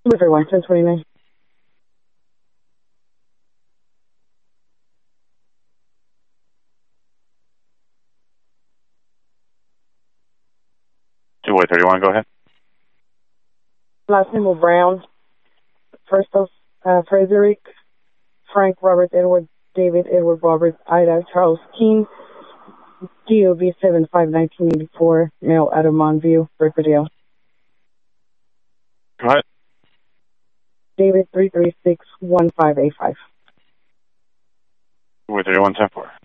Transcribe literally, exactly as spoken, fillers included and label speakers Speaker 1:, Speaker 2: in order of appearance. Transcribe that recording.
Speaker 1: River one, ten twenty-nine.
Speaker 2: two way thirty-one, go ahead.
Speaker 1: Last name of Brown. First of uh, Frederick, Frank, Robert, Edward, David, Edward, Robert, Ida, Charles, King, D O B seven five nineteen eighty-four, male out of Montview, Riverdale.
Speaker 2: Go ahead.
Speaker 1: David three three six one five eight five.
Speaker 2: two way thirty-one, ten four.